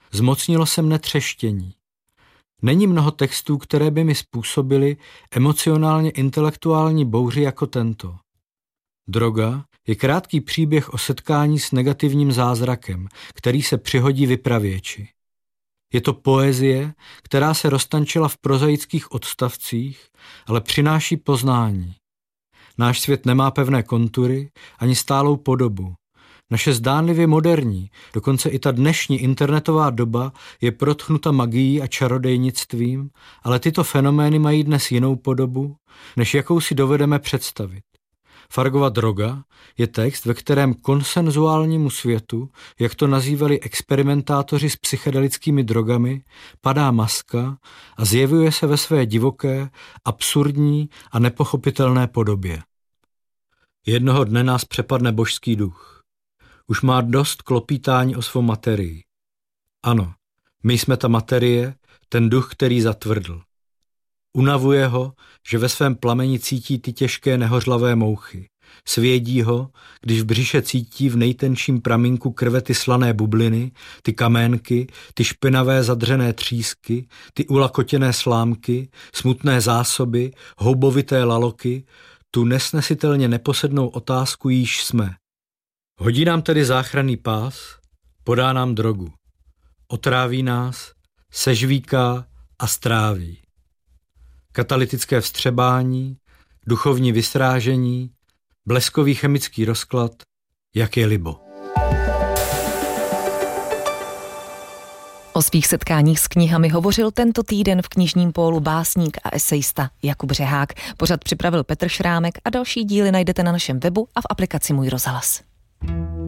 zmocnilo se mne třeštění. Není mnoho textů, které by mi způsobily emocionálně intelektuální bouři jako tento. Droga je krátký příběh o setkání s negativním zázrakem, který se přihodí vypravěči. Je to poezie, která se roztančila v prozaických odstavcích, ale přináší poznání. Náš svět nemá pevné kontury ani stálou podobu. Naše zdánlivě moderní, dokonce i ta dnešní internetová doba je protchnuta magií a čarodejnictvím, ale tyto fenomény mají dnes jinou podobu, než jakou si dovedeme představit. Fargova droga je text, ve kterém konsenzuálnímu světu, jak to nazývali experimentátoři s psychedelickými drogami, padá maska a zjevuje se ve své divoké, absurdní a nepochopitelné podobě. Jednoho dne nás přepadne božský duch. Už má dost klopítání o svou materii. Ano, my jsme ta materie, ten duch, který zatvrdl. Unavuje ho, že ve svém plameni cítí ty těžké nehořlavé mouchy. Svědí ho, když v břiše cítí v nejtenčím pramínku krve ty slané bubliny, ty kaménky, ty špinavé zadřené třísky, ty ulakotěné slámky, smutné zásoby, houbovité laloky, tu nesnesitelně neposednou otázku, jíž jsme. Hodí nám tedy záchranný pás, podá nám drogu. Otráví nás, sežvíká a stráví. Katalytické vstřebání, duchovní vysrážení, bleskový chemický rozklad, jak je libo. O svých setkáních s knihami hovořil tento týden v knižním pólu básník a esejista Jakub Řehák. Pořad připravil Petr Šrámek a další díly najdete na našem webu a v aplikaci Můj rozhlas.